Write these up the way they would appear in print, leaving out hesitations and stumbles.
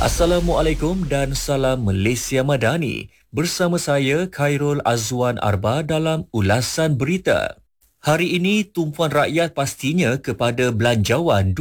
Assalamualaikum dan salam Malaysia Madani. Bersama saya Khairul Azwan Arba dalam ulasan berita. Hari ini tumpuan rakyat pastinya kepada Belanjawan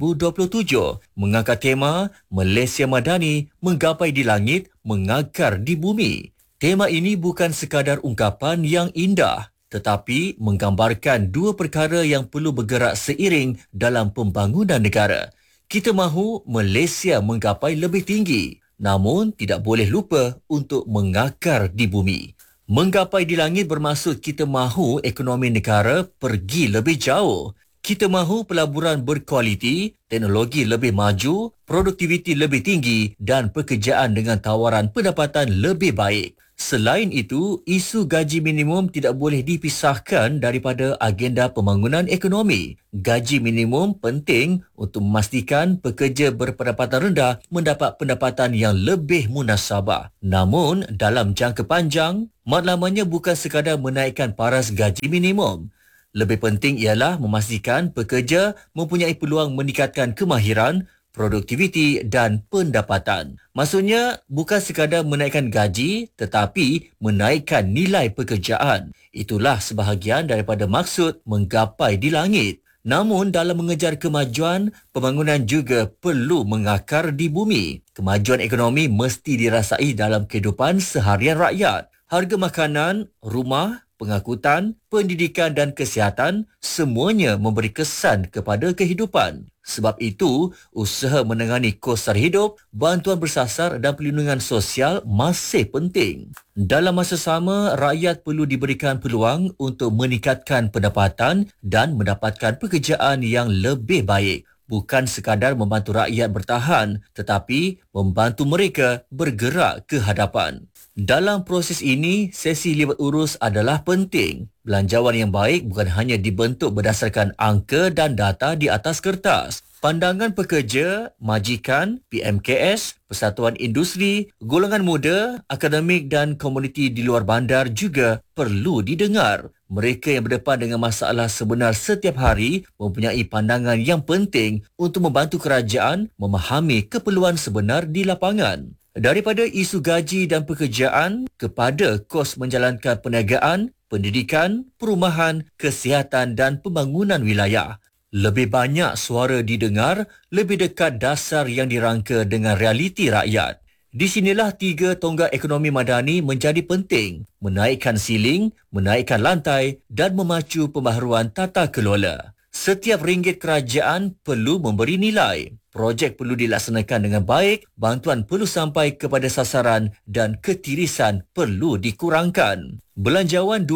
2027 mengangkat tema Malaysia Madani menggapai di langit, mengakar di bumi. Tema ini bukan sekadar ungkapan yang indah, tetapi menggambarkan dua perkara yang perlu bergerak seiring dalam pembangunan negara. Kita mahu Malaysia menggapai lebih tinggi, namun tidak boleh lupa untuk mengakar di bumi. Menggapai di langit bermaksud kita mahu ekonomi negara pergi lebih jauh. Kita mahu pelaburan berkualiti, teknologi lebih maju, produktiviti lebih tinggi dan pekerjaan dengan tawaran pendapatan lebih baik. Selain itu, isu gaji minimum tidak boleh dipisahkan daripada agenda pembangunan ekonomi. Gaji minimum penting untuk memastikan pekerja berpendapatan rendah mendapat pendapatan yang lebih munasabah. Namun, dalam jangka panjang, matlamatnya bukan sekadar menaikkan paras gaji minimum. Lebih penting ialah memastikan pekerja mempunyai peluang meningkatkan kemahiran, produktiviti dan pendapatan. Maksudnya bukan sekadar menaikkan gaji tetapi menaikkan nilai pekerjaan. Itulah sebahagian daripada maksud menggapai di langit. Namun dalam mengejar kemajuan, pembangunan juga perlu mengakar di bumi. Kemajuan ekonomi mesti dirasai dalam kehidupan seharian rakyat. Harga makanan, rumah, pengangkutan, pendidikan dan kesihatan semuanya memberi kesan kepada kehidupan. Sebab itu, usaha menangani kos sara hidup, bantuan bersasar dan perlindungan sosial masih penting. Dalam masa sama, rakyat perlu diberikan peluang untuk meningkatkan pendapatan dan mendapatkan pekerjaan yang lebih baik. Bukan sekadar membantu rakyat bertahan, tetapi membantu mereka bergerak ke hadapan. Dalam proses ini, sesi libat urus adalah penting. Belanjawan yang baik bukan hanya dibentuk berdasarkan angka dan data di atas kertas. Pandangan pekerja, majikan, PMKS, persatuan industri, golongan muda, akademik dan komuniti di luar bandar juga perlu didengar. Mereka yang berdepan dengan masalah sebenar setiap hari mempunyai pandangan yang penting untuk membantu kerajaan memahami keperluan sebenar di lapangan. Daripada isu gaji dan pekerjaan kepada kos menjalankan perniagaan, pendidikan, perumahan, kesihatan dan pembangunan wilayah. Lebih banyak suara didengar, lebih dekat dasar yang dirangka dengan realiti rakyat. Di sinilah tiga tonggak ekonomi madani menjadi penting, menaikkan siling, menaikkan lantai dan memacu pembaharuan tata kelola. Setiap ringgit kerajaan perlu memberi nilai. Projek perlu dilaksanakan dengan baik, bantuan perlu sampai kepada sasaran dan ketirisan perlu dikurangkan. Belanjawan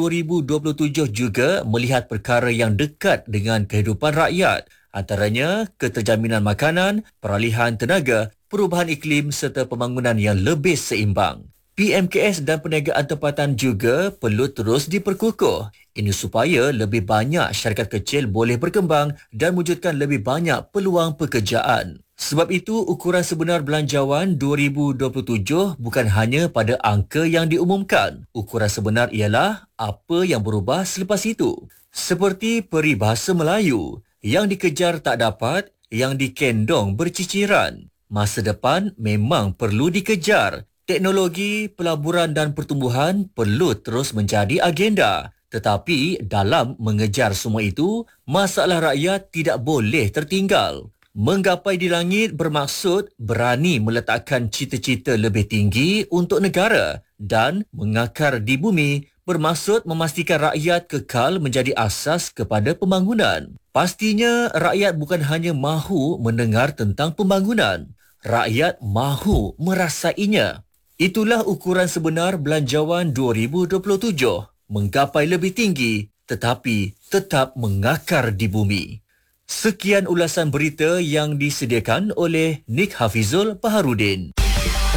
2027 juga melihat perkara yang dekat dengan kehidupan rakyat, antaranya keterjaminan makanan, peralihan tenaga, perubahan iklim serta pembangunan yang lebih seimbang. PMKS dan perniagaan tempatan juga perlu terus diperkukuh. Ini supaya lebih banyak syarikat kecil boleh berkembang dan wujudkan lebih banyak peluang pekerjaan. Sebab itu, ukuran sebenar belanjawan 2027 bukan hanya pada angka yang diumumkan. Ukuran sebenar ialah apa yang berubah selepas itu. Seperti peribahasa Melayu, yang dikejar tak dapat, yang dikendong berciciran. Masa depan memang perlu dikejar. Teknologi, pelaburan dan pertumbuhan perlu terus menjadi agenda. Tetapi dalam mengejar semua itu, masalah rakyat tidak boleh tertinggal. Menggapai di langit bermaksud berani meletakkan cita-cita lebih tinggi untuk negara dan mengakar di bumi bermaksud memastikan rakyat kekal menjadi asas kepada pembangunan. Pastinya rakyat bukan hanya mahu mendengar tentang pembangunan, rakyat mahu merasainya. Itulah ukuran sebenar Belanjawan 2027, menggapai lebih tinggi tetapi tetap mengakar di bumi. Sekian ulasan berita yang disediakan oleh Nik Hafizul Baharudin.